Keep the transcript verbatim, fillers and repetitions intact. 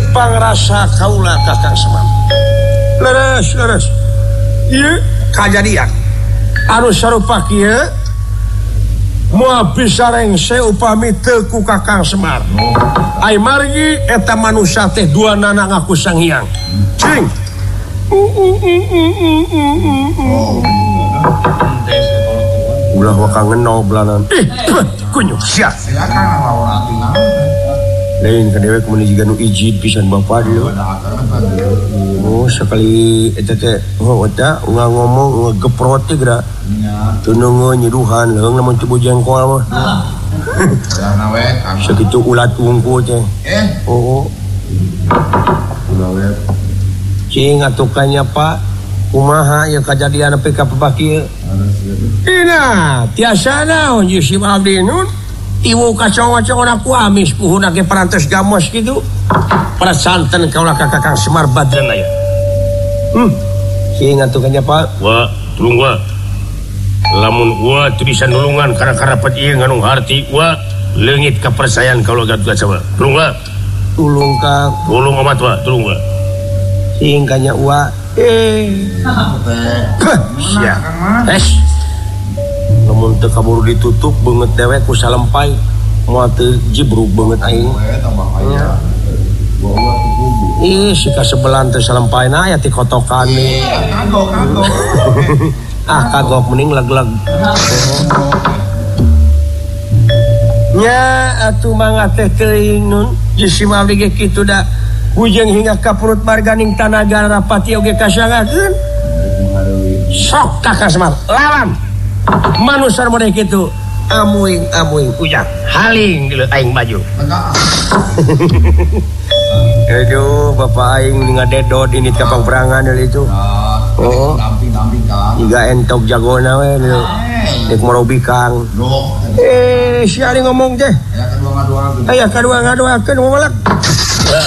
pangrasa kaula Kakang Semar. Leres, leres. Ieu kajadian anu sarupa kieu moal bisa rengse upami teu ku Kakang Semar. Ai margi eta manusia teh dua nana ngaku Sang Hyang. Cing. Ulah wakangen no belanan. Ih, kunyuk sia. Lain ka dewek mun jiga nu ijid pisan bapa dieu. Oh, sekali eta teh oh eta ulah ngomong ngegeprot teh geura. Teu neungeun nyiduhan leung lamun teu jengkol mah. Sayana we sakitu ulat unggul teh. Eh. Oh. Ulah we. Cing atukannya Pak, kumaha ya kejadian nepi ka pabaki? Ina, tiasa naon ieu si abdi nun? Ibu kacau-kacau aku amis puhuna ke parantos gamos gitu. Para santen kaulah ka Kakang Semar Badran aya. Hmm. Cing atukannya Pak. Wah, tulung gua. Lamun gua teu bisa nulungan kana karapat ieu nganu harti gua leungit kapercayaan kalau gaduh sawa. Tulung gua. Tulung ka. Tulung amat wa, tulung gua. Singkanya wa eh sia es lamun teu kaburu ditutup beungeut dewek ku salempai moal teu jibruk beungeut aing ih si kasebelan teu salampaina aya ti kotokan nih ah kagok mending leg-leg nya atuh mangga teh teuing nun jisi mah ge kitu da Bujeng hingga ka perut marganing tanaga rapati oge kasangakeun. Sok Kakang Semar, lawan. Manusia model kitu amuing amuing ujang haling dulu aing maju. Aduh, bapak aing ngadedod ini kapang perangan itu. Oh, tiga entok jagona we dulu. Dek marobi kang. Eh, si ari ngomong teh. Aya kadua ngaduakeun momalak.